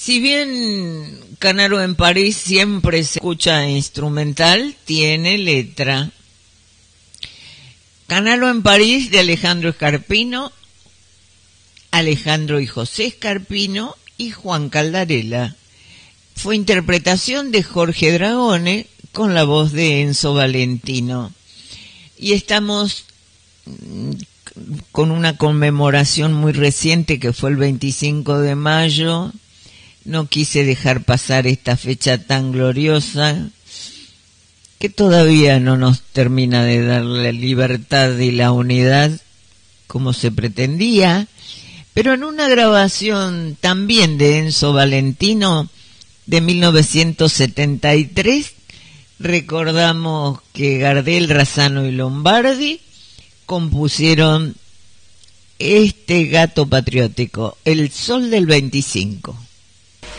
Si bien Canaro en París siempre se escucha instrumental, tiene letra. Canaro en París de Alejandro Scarpino, Alejandro y José Scarpino y Juan Caldarella. Fue interpretación de Jorge Dragone con la voz de Enzo Valentino. Y estamos con una conmemoración muy reciente que fue el 25 de mayo. No quise dejar pasar esta fecha tan gloriosa que todavía no nos termina de dar la libertad y la unidad como se pretendía, pero en una grabación también de Enzo Valentino de 1973 recordamos que Gardel, Razzano y Lombardi compusieron este gato patriótico, El Sol del 25.